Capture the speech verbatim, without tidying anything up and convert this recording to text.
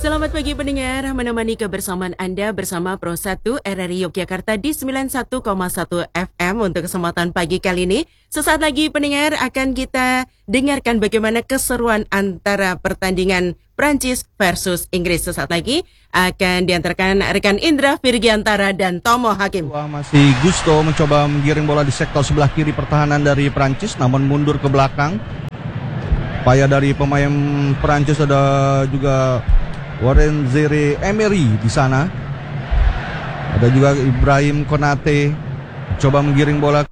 Selamat pagi pendengar, menemani kebersamaan anda bersama Pro satu R R I Yogyakarta di sembilan puluh satu koma satu F M untuk kesempatan pagi kali ini. Sesaat lagi pendengar akan kita dengarkan bagaimana keseruan antara pertandingan Prancis versus Inggris. Sesaat lagi akan diantarkan rekan Indra Virgiantara dan Tomo Hakim. Wah, masih Gusto mencoba menggiring bola di sektor sebelah kiri pertahanan dari Prancis, namun mundur ke belakang. Upaya dari pemain Prancis ada juga Warren Zaïre-Emery di sana. Ada juga Ibrahim Konate coba menggiring bola